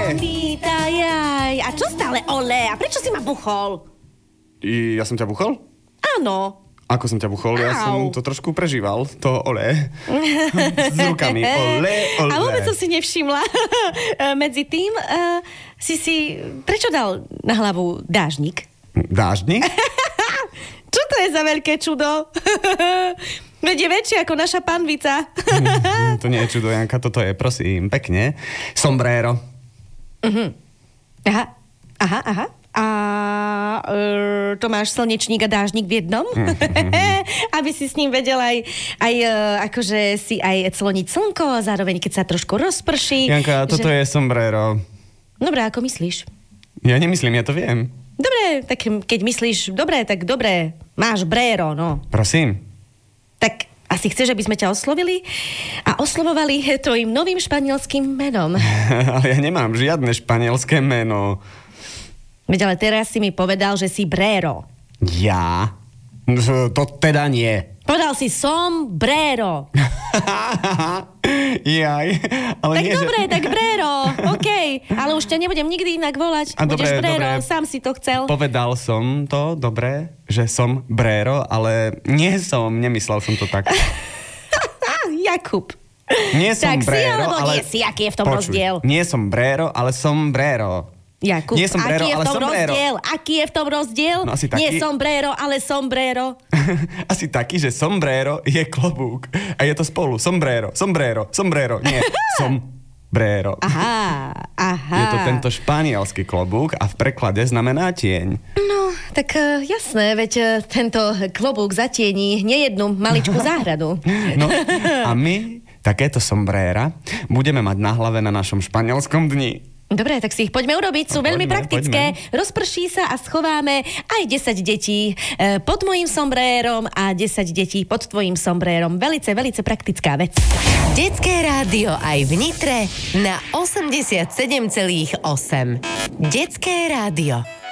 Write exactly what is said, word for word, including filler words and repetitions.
Vítaj, a čo stále ole? A prečo si ma buchol? I ja som ťa buchol? Áno. Ako som ťa buchol? Ja Au. som to trošku prežíval, to ole. S rukami, ole, ole. A vôbec som si nevšimla. Medzi tým uh, si si... Prečo dal na hlavu dážnik? Dážnik? Čo to je za veľké čudo? Veď je väčšie ako naša panvica. To nie je čudo, Janka, toto je, prosím, pekne. Sombrero. Uh-huh. Aha, aha, aha. A uh, to máš slnečník a dážnik v jednom? Aby si s ním vedel aj, aj uh, akože si aj cloniť slnko a zároveň keď sa trošku rozprší. Janka, toto že... je sombrero. Dobre, ako myslíš? Ja nemyslím, ja to viem. Dobre, tak keď myslíš dobre, tak dobre. Máš bréro, no. Prosím. Tak asi chceš, aby sme ťa oslovili a oslovovali tvojim novým španielským menom. Ale ja nemám žiadne španielské meno. Veď ale teraz si mi povedal, že si bréro. Ja? To teda nie. Povedal si sombrero. Jaj. Ale Tak nie, dobre, že... tak bréro. OK, ale už ťa nebudem nikdy inak volať. A Budeš dobre, bréro, dobre. sám si to chcel. Povedal som to, dobre, že som bréro, ale nie som, nemyslel som to tak. Jakub. Nie som Tak si, bréro, alebo ale... nie si, aký je v tom Počuj, rozdiel? Nie som bréro, ale som bréro. Jakub, Nie som bréro, aký je v ale tom sombrero. rozdiel? Aký je v tom rozdiel? No asi taký. Nie sombrero, ale sombrero. Asi taký, že sombrero je klobúk. A je to spolu. Sombrero, sombrero, sombrero. Nie, sombrero. Aha, aha. Je to tento španielský klobúk a v preklade znamená tieň. No, tak uh, jasné, veď uh, tento klobúk zatieni nejednú maličkú záhradu. No a my takéto sombréra budeme mať na hlave na našom španielskom dni. Dobre, tak si ich poďme urobiť, sú No, veľmi poďme, praktické. poďme. Rozprší sa a schováme aj desať detí e, pod mojím sombrérom a desať detí pod tvojím sombrérom. Velice, velice praktická vec. Detské rádio aj v Nitre na osemdesiatsedem celá osem. Detské rádio.